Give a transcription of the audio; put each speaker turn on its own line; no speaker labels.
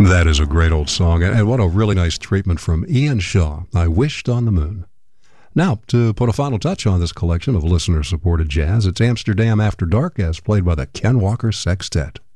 That is a great old song, and what a really nice treatment from Ian Shaw, I Wished on the Moon. Now, to put a final touch on this collection of listener-supported jazz, it's Amsterdam After Dark, as played by the Ken Walker Sextet.